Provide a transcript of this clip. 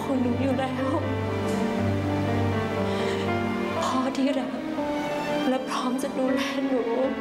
ของหนูอยู่แล้วพ่อที่รักและพร้อมจะดูแลหนู